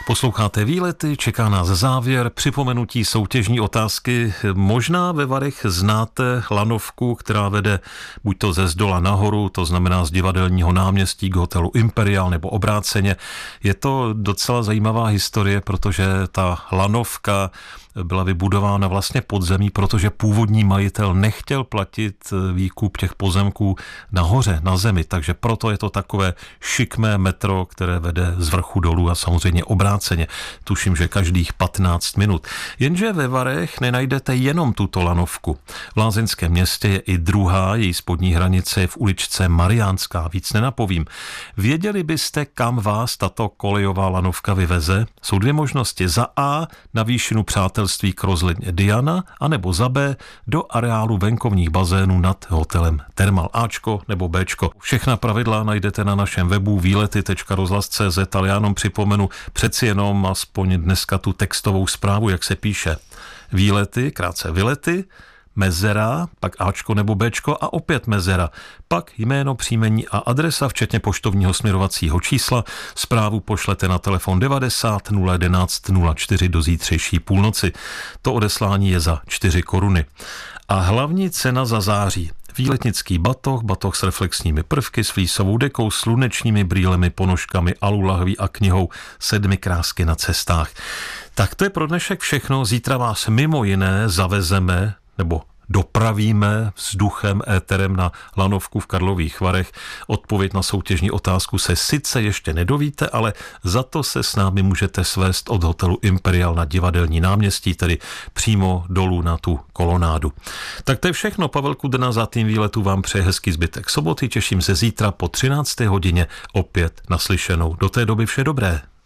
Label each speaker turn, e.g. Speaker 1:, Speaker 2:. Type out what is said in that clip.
Speaker 1: Posloucháte Výlety, čeká nás závěr, připomenutí soutěžní otázky. Možná ve Varech znáte lanovku, která vede buď to ze zdola nahoru, to znamená z Divadelního náměstí k hotelu Imperial nebo obráceně. Je to docela zajímavá historie, protože ta lanovka byla vybudována vlastně pod zemí, protože původní majitel nechtěl platit výkup těch pozemků nahoře, na zemi, takže proto je to takové šikmé metro, které vede z vrchu dolů a samozřejmě obráceně. Tuším, že každých 15 minut. Jenže ve Varech nenajdete jenom tuto lanovku. V lázeňském městě je i druhá, její spodní hranice je v uličce Mariánská, víc nenapovím. Věděli byste, kam vás tato kolejová lanovka vyveze? Jsou dvě možnosti. Za A na výšinu přátelství k rozhledně Diana, anebo za B do areálu venkovních bazénů nad hotelem Thermal. Ačko nebo Bčko. Všechna pravidla najdete na našem webu výlety.rozhlas.cz, ale já jenom připomenu přeci jenom aspoň dneska tu textovou zprávu, jak se píše. Výlety, krátce Vylety, mezera, pak Ačko nebo Bčko a opět mezera, pak jméno, příjmení a adresa, včetně poštovního směrovacího čísla. Zprávu pošlete na telefon 90 011 04 do zítřejší půlnoci. To odeslání je za 4 koruny. A hlavní cena za září. Výletnický batoh s reflexními prvky, s flísovou dekou, slunečními brýlemi, ponožkami, alulahví a knihou 7 krásky na cestách. Tak to je pro dnešek všechno. Zítra vás mimo jiné zavezeme nebo dopravíme vzduchem, éterem na lanovku v Karlových Varech. Odpověď na soutěžní otázku se sice ještě nedovíte, ale za to se s námi můžete svést od hotelu Imperial na Divadelní náměstí, tedy přímo dolů na tu kolonádu. Tak to je všechno. Pavel Kudrna za tým Výletu vám přeje hezký zbytek soboty. Těším se zítra po 13. hodině opět naslyšenou. Do té doby vše dobré.